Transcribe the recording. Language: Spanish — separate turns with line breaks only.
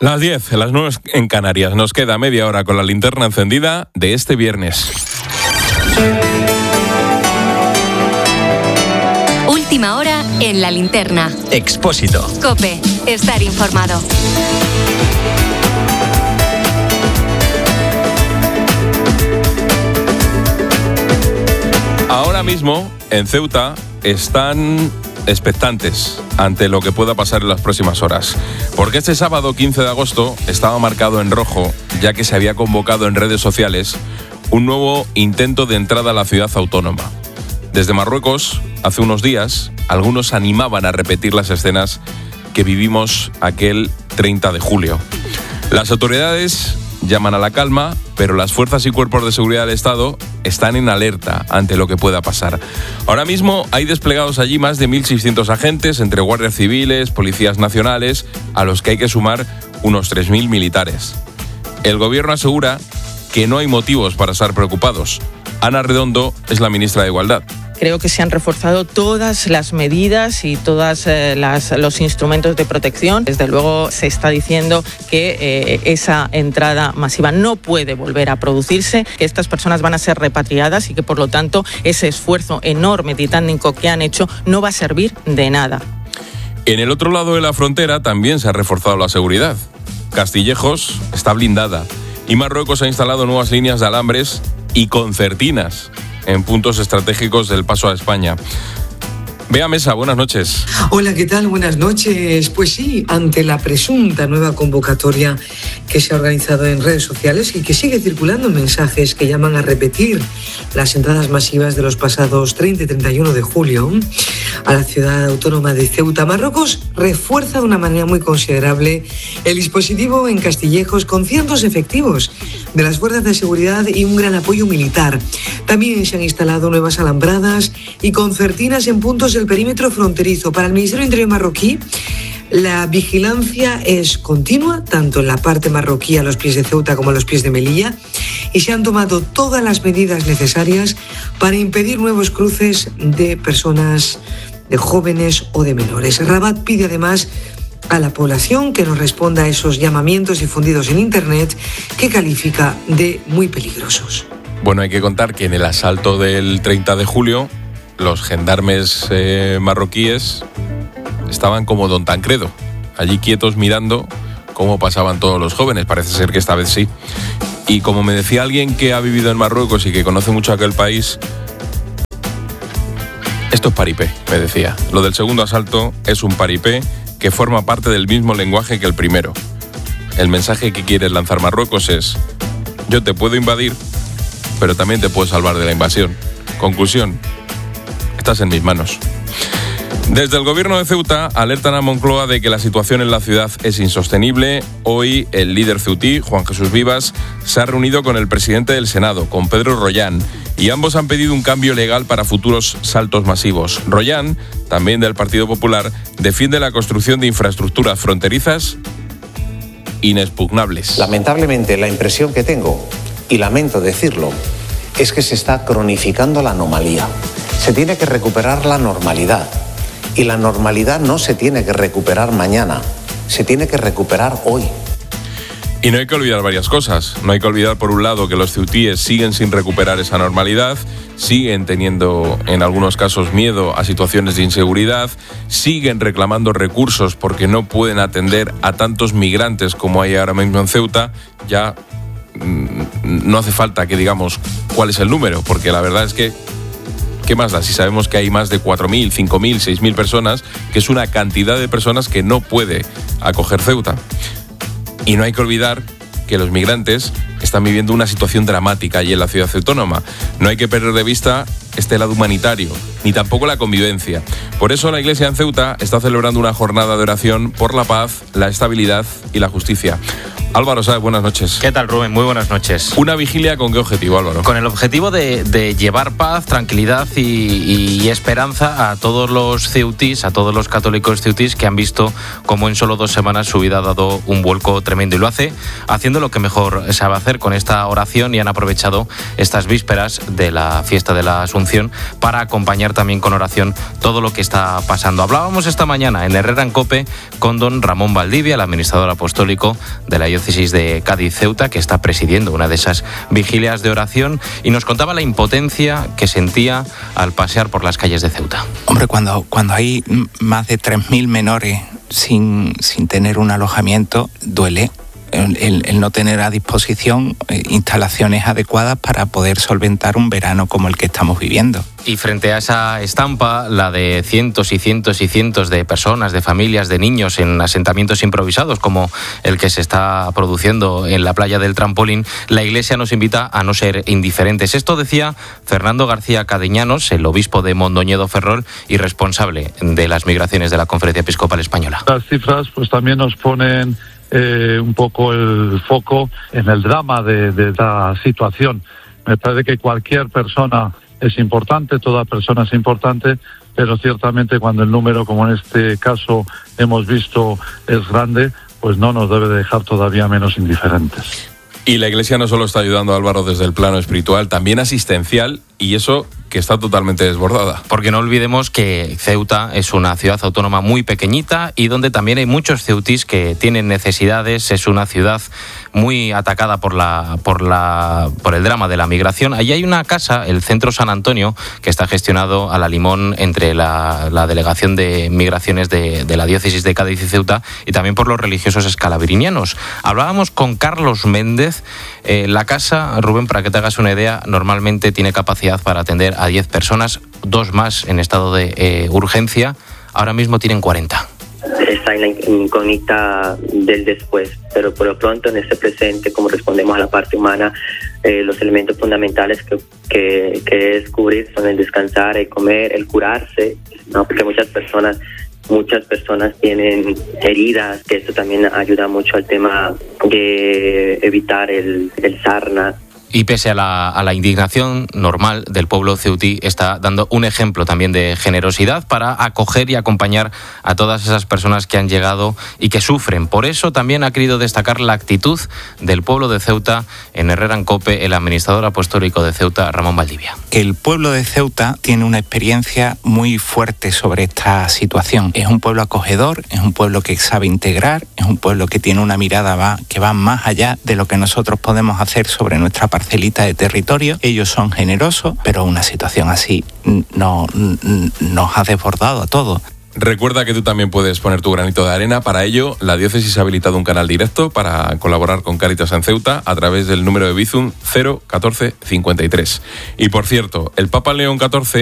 Las 10, las 9 en Canarias. Nos queda media hora con la linterna encendida de este viernes.
Última hora en la linterna.
Expósito.
COPE. Estar informado.
Ahora mismo, en Ceuta, están expectantes ante lo que pueda pasar en las próximas horas. Porque este sábado 15 de agosto estaba marcado en rojo, ya que se había convocado en redes sociales un nuevo intento de entrada a la ciudad autónoma. Desde Marruecos, hace unos días, algunos animaban a repetir las escenas que vivimos aquel 30 de julio. Las autoridades llaman a la calma, pero las fuerzas y cuerpos de seguridad del Estado están en alerta ante lo que pueda pasar. Ahora mismo hay desplegados allí más de 1.600 agentes, entre guardias civiles, policías nacionales, a los que hay que sumar unos 3.000 militares. El gobierno asegura que no hay motivos para estar preocupados. Ana Redondo es la ministra de Igualdad.
Creo que se han reforzado todas las medidas y todos los instrumentos de protección. Desde luego se está diciendo que esa entrada masiva no puede volver a producirse, que estas personas van a ser repatriadas y que por lo tanto ese esfuerzo enorme, titánico que han hecho no va a servir de nada.
En el otro lado de la frontera también se ha reforzado la seguridad. Castillejos está blindada y Marruecos ha instalado nuevas líneas de alambres y concertinas en puntos estratégicos del paso a España. Bea Mesa, buenas noches.
Hola, ¿qué tal? Buenas noches. Pues sí, ante la presunta nueva convocatoria que se ha organizado en redes sociales y que sigue circulando mensajes que llaman a repetir las entradas masivas de los pasados 30 y 31 de julio a la ciudad autónoma de Ceuta, Marruecos refuerza de una manera muy considerable el dispositivo en Castillejos con cientos efectivos de las fuerzas de seguridad y un gran apoyo militar. También se han instalado nuevas alambradas y concertinas en puntos del perímetro fronterizo. Para el Ministerio del Interior marroquí, la vigilancia es continua, tanto en la parte marroquí a los pies de Ceuta como a los pies de Melilla, y se han tomado todas las medidas necesarias para impedir nuevos cruces de personas, de jóvenes o de menores. Rabat pide además a la población que no responda a esos llamamientos difundidos en Internet que califica de muy peligrosos.
Bueno, hay que contar que en el asalto del 30 de julio los gendarmes marroquíes estaban como Don Tancredo, allí quietos mirando cómo pasaban todos los jóvenes. Parece ser que esta vez sí. Y como me decía alguien que ha vivido en Marruecos y que conoce mucho aquel país, esto es paripé, me decía. Lo del segundo asalto es un paripé que forma parte del mismo lenguaje que el primero. El mensaje que quiere lanzar Marruecos es: yo te puedo invadir, pero también te puedo salvar de la invasión. Conclusión: estás en mis manos. Desde el gobierno de Ceuta alertan a Moncloa de que la situación en la ciudad es insostenible. Hoy el líder ceutí, Juan Jesús Vivas, se ha reunido con el presidente del Senado, con Pedro Rollán, y ambos han pedido un cambio legal para futuros saltos masivos. Rollán, también del Partido Popular, defiende la construcción de infraestructuras fronterizas inexpugnables.
Lamentablemente, la impresión que tengo, y lamento decirlo, es que se está cronificando la anomalía. Se tiene que recuperar la normalidad. Y la normalidad no se tiene que recuperar mañana, se tiene que recuperar hoy.
Y no hay que olvidar varias cosas. No hay que olvidar, por un lado, que los ceutíes siguen sin recuperar esa normalidad, siguen teniendo, en algunos casos, miedo a situaciones de inseguridad, siguen reclamando recursos porque no pueden atender a tantos migrantes como hay ahora mismo en Ceuta. Ya no hace falta que digamos cuál es el número, porque la verdad es que ¿qué más da si sabemos que hay más de 4.000, 5.000, 6.000 personas, que es una cantidad de personas que no puede acoger Ceuta? Y no hay que olvidar que los migrantes están viviendo una situación dramática allí en la ciudad autónoma. No hay que perder de vista este lado humanitario, ni tampoco la convivencia. Por eso la Iglesia en Ceuta está celebrando una jornada de oración por la paz, la estabilidad y la justicia. Álvaro Sáez, buenas noches.
¿Qué tal, Rubén? Muy buenas noches.
¿Una vigilia con qué objetivo, Álvaro?
Con el objetivo de llevar paz, tranquilidad y esperanza a todos los ceutíes, a todos los católicos ceutíes que han visto cómo en solo 2 semanas su vida ha dado un vuelco tremendo. Y lo hace haciendo lo que mejor sabe hacer, con esta oración, y han aprovechado estas vísperas de la fiesta de la Asunción para acompañar también con oración todo lo que está pasando. Hablábamos esta mañana en Herrera en COPE con don Ramón Valdivia, el administrador apostólico de la diócesis de Cádiz-Ceuta, que está presidiendo una de esas vigilias de oración, y nos contaba la impotencia que sentía al pasear por las calles de Ceuta.
Hombre, cuando hay más de 3.000 menores sin tener un alojamiento, duele. El no tener a disposición instalaciones adecuadas para poder solventar un verano como el que estamos viviendo.
Y frente a esa estampa, la de cientos y cientos y cientos de personas, de familias, de niños en asentamientos improvisados como el que se está produciendo en la playa del Trampolín, la Iglesia nos invita a no ser indiferentes. Esto decía Fernando García Cadeñanos, el obispo de Mondoñedo Ferrol y responsable de las migraciones de la Conferencia Episcopal Española.
Las cifras pues también nos ponen un poco el foco en el drama de esta situación. Me parece que cualquier persona es importante, toda persona es importante, pero ciertamente cuando el número, como en este caso hemos visto, es grande, pues no nos debe dejar todavía menos indiferentes.
Y la Iglesia no solo está ayudando a Álvaro desde el plano espiritual, también asistencial, y eso que está totalmente desbordada.
Porque no olvidemos que Ceuta es una ciudad autónoma muy pequeñita y donde también hay muchos ceutís que tienen necesidades. Es una ciudad muy atacada por el drama de la migración. Allí hay una casa, el Centro San Antonio, que está gestionado a la limón entre la Delegación de Migraciones de la Diócesis de Cádiz y Ceuta, y también por los religiosos escalabrinianos. Hablábamos con Carlos Méndez. La casa, Rubén, para que te hagas una idea, normalmente tiene capacidad para atender a 10 personas, 2 más en estado de urgencia. Ahora mismo tienen 40.
Está en la incógnita del después, pero por lo pronto en este presente, como respondemos a la parte humana, los elementos fundamentales que descubrir son el descansar, el comer, el curarse, ¿no? Porque muchas personas tienen heridas, que esto también ayuda mucho al tema de evitar el sarna.
Y pese a la indignación normal del pueblo ceutí, está dando un ejemplo también de generosidad para acoger y acompañar a todas esas personas que han llegado y que sufren. Por eso también ha querido destacar la actitud del pueblo de Ceuta en Herrera en COPE, el administrador apostólico de Ceuta, Ramón Valdivia.
El pueblo de Ceuta tiene una experiencia muy fuerte sobre esta situación. Es un pueblo acogedor, es un pueblo que sabe integrar, es un pueblo que tiene una mirada que va más allá de lo que nosotros podemos hacer sobre nuestra parcelita de territorio. Ellos son generosos, pero una situación así nos ha desbordado a todos.
Recuerda que tú también puedes poner tu granito de arena. Para ello, la diócesis ha habilitado un canal directo para colaborar con Cáritas en Ceuta a través del número de Bizum 01453. Y por cierto, el Papa León XIV